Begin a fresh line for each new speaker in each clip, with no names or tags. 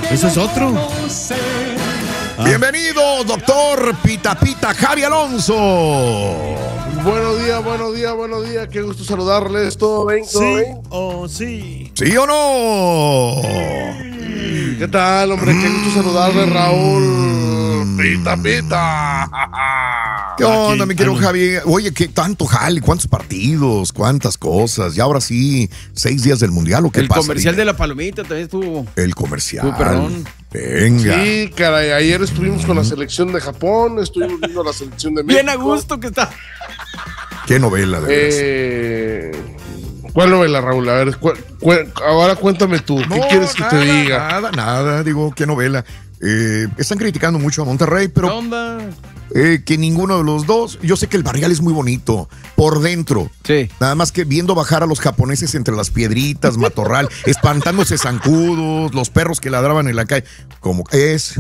Eso es otro.
Bienvenido, doctor Pita Pita Javi Alonso.
Buenos días. Qué gusto saludarles. ¿Todo bien?
¿Sí o sí?
¿Sí o no?
¿Qué tal, hombre? Qué gusto saludarles, Raúl. Pita.
¿Qué onda, mi querido Javi? Oye, ¿qué tanto jale? ¿Cuántos partidos? ¿Cuántas cosas? Y ahora sí, 6 días del Mundial, ¿o qué
El
pasa?
comercial de la palomita también estuvo.
El comercial.
Perdón.
Venga.
Sí, caray. Ayer estuvimos con la selección de Japón, estuvimos viendo la selección de México.
Bien a gusto que está.
¿Qué novela, de veras?
¿Cuál novela, Raúl? A ver, ahora cuéntame tú. ¿Qué quieres que te diga?
Nada. Digo, ¿qué novela? Están criticando mucho a Monterrey, pero...
¿Qué onda?
Que ninguno de los dos. Yo sé que el Barrial es muy bonito por dentro.
Sí.
Nada más que viendo bajar a los japoneses entre las piedritas, matorral, espantándose zancudos, los perros que ladraban en la calle. Como es.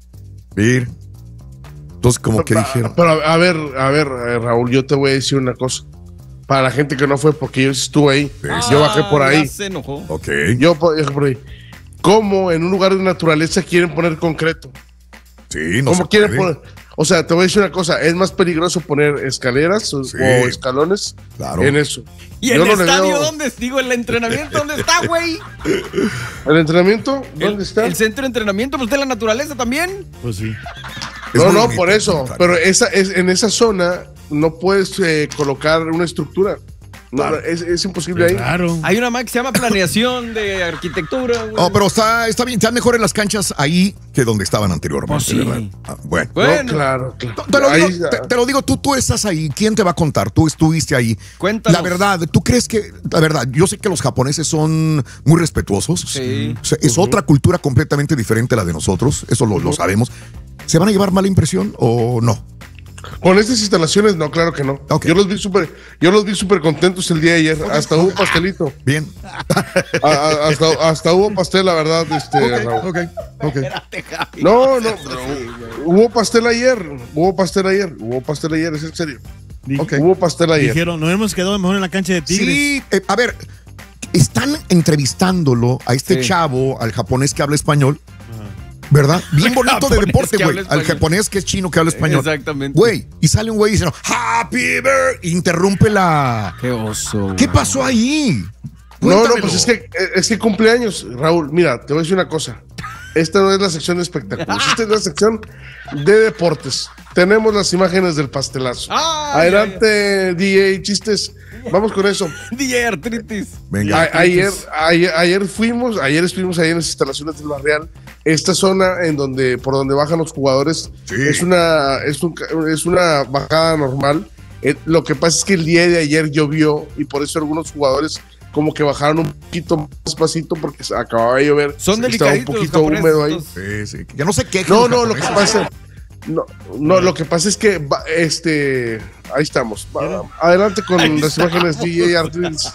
Ver. Entonces, como que dijeron.
Pero a ver, Raúl, yo te voy a decir una cosa. Para la gente que no fue, porque yo estuve ahí. Yo bajé por ahí.
Ya se enojó.
Ok.
Yo bajé por ahí. ¿Cómo en un lugar de naturaleza quieren poner concreto?
Sí, no
¿Cómo
se
quieren
puede.
poner? O sea, te voy a decir una cosa, es más peligroso poner escaleras o escalones
Claro.
en eso.
¿Y
Yo
el
no le
estadio
veo-
dónde? Digo, el entrenamiento, ¿dónde está, güey?
¿El entrenamiento? ¿Dónde está?
El centro de entrenamiento, pues de la naturaleza también.
Pues sí.
Es
No,
muy bonito,
por eso.
claro.
Pero en esa zona no puedes colocar una estructura. No, es imposible ahí.
Claro.
Hay una más que se llama planeación de arquitectura, güey.
Oh, pero está bien, están mejores las canchas ahí que donde estaban anteriormente,
Pues sí.
¿verdad? Bueno.
Bueno,
No, claro.
Te lo,
Ahí-
digo, te lo digo, tú estás ahí. ¿Quién te va a contar? Tú estuviste ahí.
Cuéntanos.
La verdad, ¿tú crees que, la verdad, yo sé que los japoneses son muy respetuosos?
Sí.
O sea, es otra cultura completamente diferente a la de nosotros, eso lo sabemos. ¿Se van a llevar mala impresión o no?
Con estas instalaciones, no, claro que no.
Ok.
Yo los vi súper contentos el día de ayer. Hasta hubo pastelito.
Bien.
Hasta hubo pastel, la verdad. Raúl.
Ok.
Espérate, Javi.
No, hubo pastel ayer, es en serio.
Ok.
Hubo pastel ayer.
Dijeron, nos hemos quedado mejor en la cancha de Tigres.
Sí, a ver, están entrevistándolo a este chavo, al japonés que habla español, ¿verdad? Bien bonito de
Japonés
deporte,
que
güey.
habla
Al
español.
japonés que es chino que habla español.
Exactamente.
Güey, y sale un güey diciendo, Happy Birthday, interrumpe la...
Qué oso.
¿Qué pasó ahí?
No,
Cuéntamelo.
pues es que cumpleaños, Raúl. Mira, te voy a decir una cosa. Esta no es la sección de espectáculos, esta es la sección de deportes. Tenemos las imágenes del pastelazo.
Ay,
Adelante, DJ Chistes. Vamos con eso.
DJ Artritis.
Venga.
Ayer estuvimos ahí en las instalaciones del Barrial. Esta zona por donde bajan los jugadores
Sí.
es una bajada normal. Lo que pasa es que el día de ayer llovió y por eso algunos jugadores como que bajaron un poquito más despacito porque acababa de llover.
Son
Estaba un
delicaditos los
poquito
japoneses,
húmedo ahí.
estos.
Sí. Ya no sé qué.
No, lo que pasa. No, lo que pasa es que ahí estamos. Adelante con las imágenes, DJ Artritis.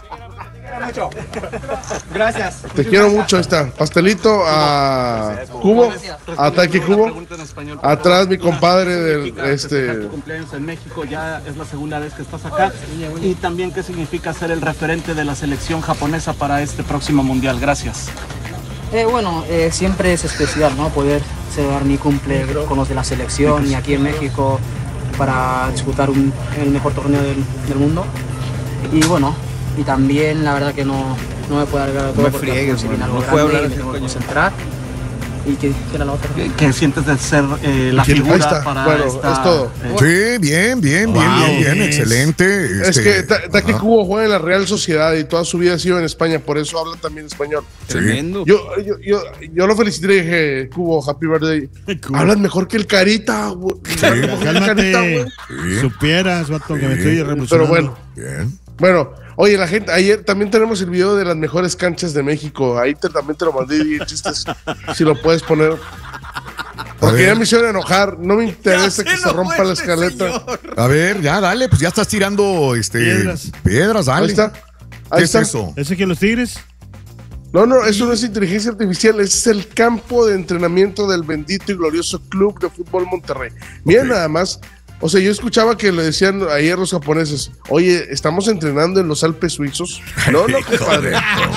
Gracias.
Te quiero mucho, ahí está. Pastelito a Cubo, ataque Cubo. Atrás mi compadre del
Tu cumpleaños en México, ya es la segunda vez que estás acá. Y también qué significa ser el referente de la selección japonesa para este próximo mundial. Gracias.
Siempre es especial, ¿no? Poder celebrar mi cumple con los de la selección y aquí en México para disputar el mejor torneo del mundo. Y bueno, y también la verdad que no me puedo alegrar de todo
me
porque
friegues,
se viene
man,
algo
no puedo
grande
hablar
y me
así,
tengo que
coño.
concentrar. ¿Y qué era la otra?
¿Qué sientes de ser la
Ahí
figura
está.
para
Bueno,
esta,
es todo.
Sí, bien, excelente.
Es que Taki Cubo juega en la Real Sociedad y toda su vida ha sido en España, por eso habla también español.
Tremendo.
Yo lo felicité y dije, Cubo, happy birthday.
Cubo.
Hablas mejor que el Carita, güey. Hablas mejor que el Carita,
Cálmate.
güey.
Supieras, vato, que me estoy revolucionando.
Pero bueno.
Bien.
Bueno, oye, la gente, ayer también tenemos el video de las mejores canchas de México. Ahí también te lo mandé y chistes, si lo puedes poner. Porque ya me hicieron enojar. No me interesa que se rompa la escaleta.
A ver, ya, dale, pues ya estás tirando piedras, dale.
Ahí está.
¿Qué es eso?
¿Ese que los Tigres?
No, eso no es inteligencia artificial, ese es el campo de entrenamiento del bendito y glorioso Club de Fútbol Monterrey. Miren nada más, O sea, yo escuchaba que le decían ayer los japoneses, oye, estamos entrenando en los Alpes suizos. No, compadre.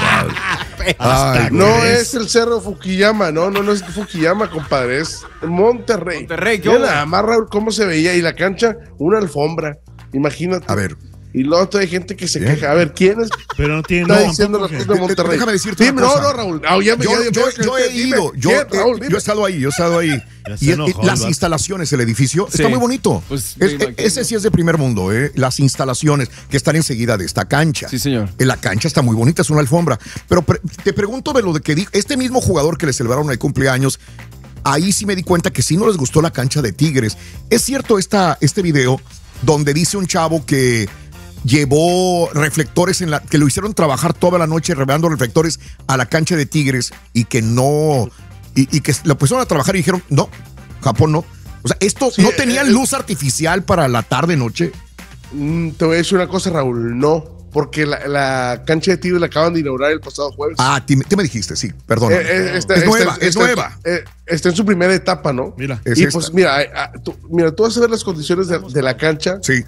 Ay,
No
güey.
es el Cerro Fukuyama, no es Fukuyama, compadre, es Monterrey.
Monterrey, ¿qué
Mira
hubo?
nada más, Raúl, cómo se veía, y la cancha, una alfombra, imagínate.
A ver,
Y luego hay gente que se
Bien.
queja. A ver, ¿quién es?
Pero no tiene
Está
nombre
diciendo
tampoco,
las
que-
cosas de Monterrey.
Déjame decirte
Dime,
una cosa.
No, Raúl. Ya
yo he ido, yo he estado ahí, yo he estado ahí.
Ya se
Y
enojó,
las
el
instalaciones, el edificio,
Sí.
está muy bonito.
Pues, me imagino.
Ese sí es de primer mundo, las instalaciones que están enseguida de esta cancha.
Sí, señor.
La cancha está muy bonita, es una alfombra. Pero te pregunto de lo de que dijo, este mismo jugador que le celebraron el cumpleaños, ahí sí me di cuenta que sí no les gustó la cancha de Tigres. Es cierto este video donde dice un chavo que llevó reflectores que lo hicieron trabajar toda la noche revelando reflectores a la cancha de Tigres y que no, y que lo pusieron a trabajar y dijeron, no, Japón no. O sea, esto
Sí,
no tenían luz artificial para la tarde noche.
Te voy a decir una cosa, Raúl. No, porque la cancha de Tigres la acaban de inaugurar el pasado jueves.
Ah, tú me dijiste, sí, perdón.
Está
nueva.
Está en su primera etapa, ¿no?
Mira.
Es
Y
esta.
pues mira, tú vas a ver las condiciones de la cancha.
Sí,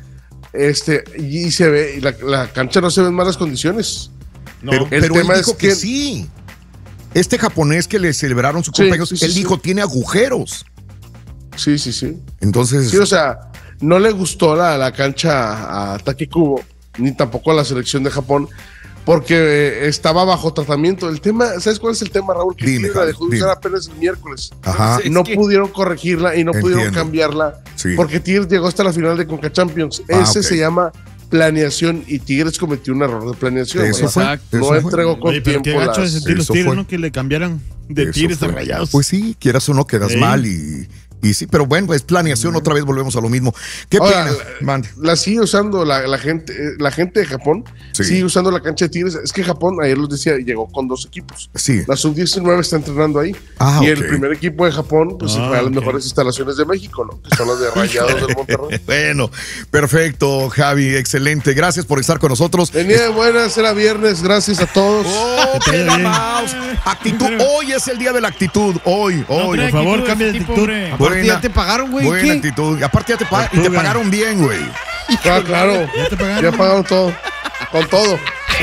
Y se ve, y la cancha no se ve en malas condiciones.
No,
pero
el
él
tema
dijo
es
que
que-
sí. Este japonés que le celebraron su
Sí,
cumpleaños,
sí,
él
sí,
dijo,
sí.
tiene agujeros.
Sí.
Entonces,
Sí, o sea, no le gustó la cancha a Taki Kubo, ni tampoco a la selección de Japón, porque estaba bajo tratamiento. El tema, ¿sabes cuál es el tema, Raúl? Que
Dime,
Tigres la
Javi,
dejó de usar
dime.
apenas el miércoles.
ajá,
Sí.
No
que-
pudieron corregirla y no pudieron
Entiendo.
cambiarla,
Sí.
porque Tigres llegó hasta la final de Conca Champions. Ese
ok.
se llama planeación y Tigres cometió un error de planeación.
eso
¿verdad?
fue.
Exacto.
eso
No
fue.
entregó con
Oye, pero qué
tiempo
gacho de
las...
sentir los
eso
Tigres,
fue.
¿no? Que le cambiaran de
Eso
Tigres a
fue.
Rayados.
Pues sí, quieras o no, quedas
Sí.
mal y sí, pero bueno, es planeación, otra vez volvemos a lo mismo. Qué
Ahora,
pena. Mande.
la sigue usando la gente de Japón,
Sí.
sigue usando la cancha de Tigres. Es que Japón, ayer los decía, llegó con 2 equipos.
Sí.
La sub-19 está entrenando ahí.
Ah,
y
ok.
el primer equipo de Japón, pues
Ah,
fue a las
ok.
mejores instalaciones de México, ¿no? Que son las de Rayados del Monterrey.
Bueno, perfecto, Javi, excelente. Gracias por estar con nosotros.
Venía de buenas, era viernes, gracias a todos.
Oh,
Que te vaya
qué
bien.
mouse. Actitud. Hoy es el día de la actitud. Hoy.
Por favor, cambia de actitud.
Aparte ya te pagaron, güey.
Buena
¿qué?
actitud. Y aparte ya y te
Tortuga.
pagaron bien, güey.
Ah, claro.
¿Ya te pagaron?
Ya pagaron todo. Con todo.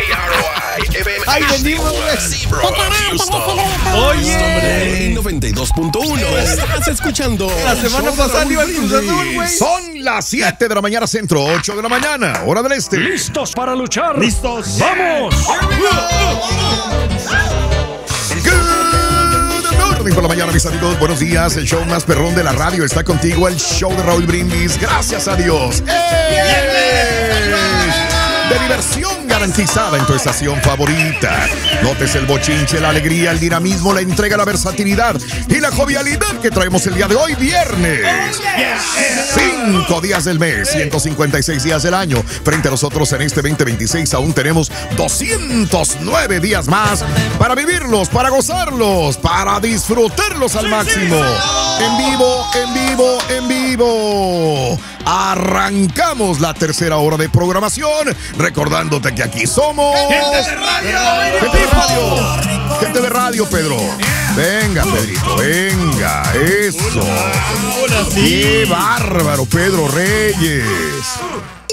¡Ay, venimos, güey!
Oye, 92.1. Estás escuchando.
La semana pasada iba el Cruz Azul, güey.
Son las 7 de la mañana centro, 8 de la mañana, hora del este.
¿Listos para luchar?
¡Listos!
¡Vamos!
Good morning por la mañana, mis amigos. Buenos días. El show más perrón de la radio está contigo. El show de Raúl Brindis. Gracias a Dios. De diversión garantizada en tu estación favorita. Notes el bochinche, la alegría, el dinamismo, la entrega, la versatilidad y la jovialidad que traemos el día de hoy, viernes. 5 días del mes, 156 días del año. Frente a nosotros en este 2026 aún tenemos 209 días más para vivirlos, para gozarlos, para disfrutarlos al máximo. En vivo, en vivo, en vivo. Arrancamos la tercera hora de programación. Recordándote que aquí somos
¡Gente de radio!
Gente de radio. Gente de radio, Pedro. Venga, Pedrito, venga. Eso.
Ahora sí.
¡Qué bárbaro, Pedro Reyes!